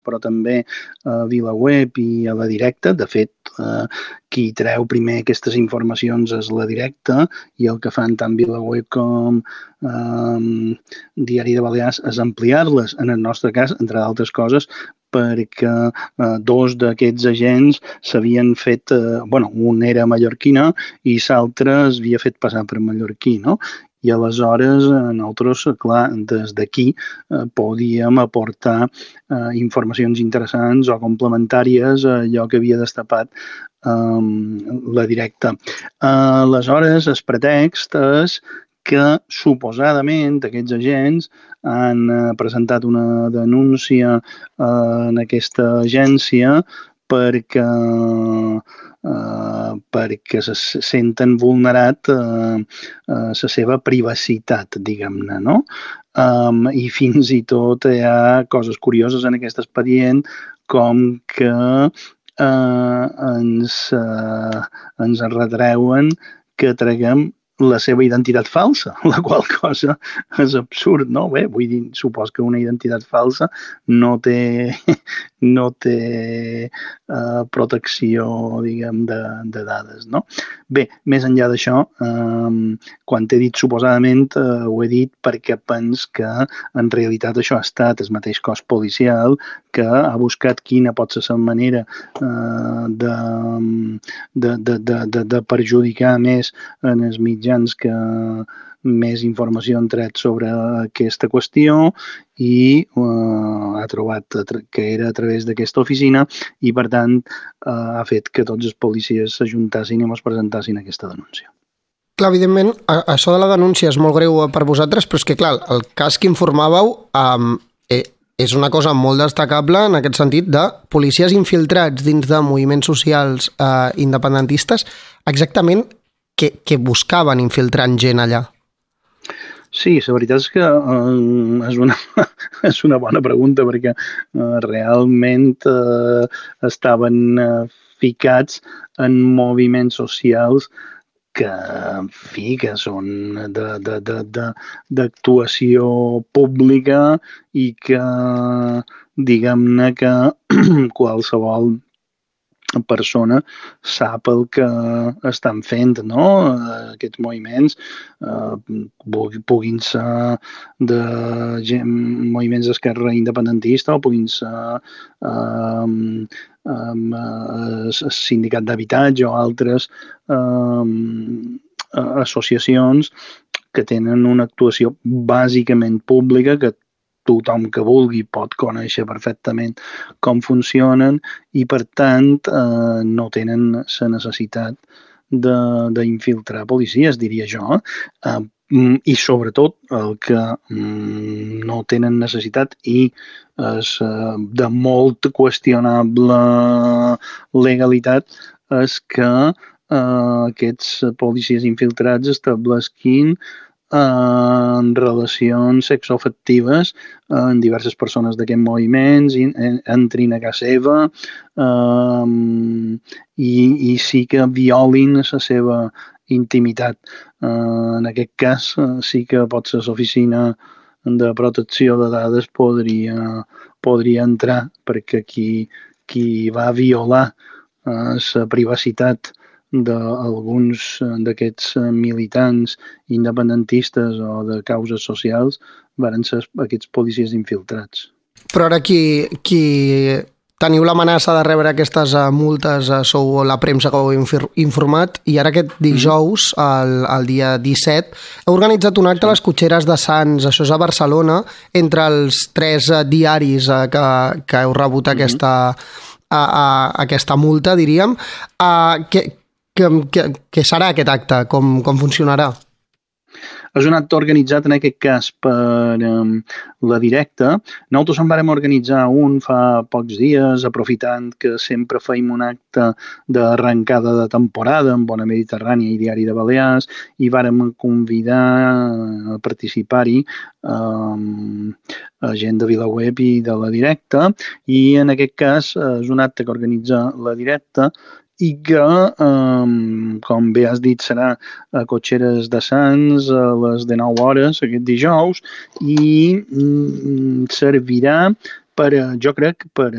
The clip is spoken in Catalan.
però també a VilaWeb i a La Directa. De fet, qui treu primer aquestes informacions és La Directa, i el que fan tant VilaWeb com Diari de Balears és ampliar-les, en el nostre cas, entre d'altres coses, perquè dos d'aquests agents s'havien fet, un era mallorquina i l'altre es havia fet passar per mallorquí, no? I aleshores nosaltres, clar, des d'aquí podíem aportar informacions interessants o complementàries a allò que havia destapat La Directa. Aleshores, el pretext és que suposadament aquests agents han presentat una denúncia en aquesta agència perquè se senten vulnerat la seva privacitat, diguem-ne, no? I fins i tot hi ha coses curioses en aquest expedient, com que ens retreuen que traguem la seva identitat falsa, la qual cosa és absurd, no? Bé, vull dir, supos que una identitat falsa no té protecció, diguem, de dades, no? Bé, més enllà d'això, quan t'he dit suposadament, ho he dit perquè pens que en realitat això ha estat el mateix cos policial que ha buscat quina pot ser la manera de perjudicar més en els mitjans que més informació han tret sobre aquesta qüestió i ha trobat que era a través d'aquesta oficina i, per tant, ha fet que tots els policies s'ajuntassin i ens presentassin aquesta denúncia. Clar, evidentment, això de la denúncia és molt greu per vosaltres, però és que, clar, el cas que informaveu és una cosa molt destacable en aquest sentit de policies infiltrats dins de moviments socials independentistes. Exactament què buscaven infiltrant gent allà? Sí, la veritat és que és una bona pregunta perquè realment estaven ficats en moviments socials que, en fi, que són d'actuació pública i que, diguem-ne, que qualsevol persona sap el que estan fent, no? Aquests moviments puguin ser de moviments d'esquerra independentista o puguin ser el sindicat d'habitatge o altres associacions que tenen una actuació bàsicament pública que tothom que vulgui pot conèixer perfectament com funcionen i, per tant, no tenen la necessitat d'infiltrar policies, diria jo. I, sobretot, el que no tenen necessitat i és de molt qüestionable legalitat és que aquests policies infiltrats estableixin en relacions sexoafectives en diverses persones d'aquests moviments, entrin a casa seva i sí que violin la seva intimitat. En aquest cas sí que potser l'oficina de protecció de dades podria entrar, perquè qui va violar la privacitat d'alguns d'aquests militants independentistes o de causes socials van ser aquests policies infiltrats. Però ara qui teniu l'amenaça de rebre aquestes multes sou la premsa que ho heu informat, i ara aquest dijous, el dia 17, heu organitzat un acte a les Cotxeres de Sants, això és a Barcelona, entre els 3 diaris que heu rebut aquesta multa, diríem. Què serà aquest acte? Com funcionarà? És un acte organitzat en aquest cas per La Directa. Nosaltres en vàrem organitzar un fa pocs dies, aprofitant que sempre feim un acte d'arrencada de temporada amb Bona Mediterrània i Diari de Balears, i vàrem convidar a participar-hi gent de VilaWeb i de La Directa, i en aquest cas és un acte que organitza La Directa i que, com bé has dit, serà a Cotxeres de Sants a les 19 hores aquest dijous, i servirà jo crec, per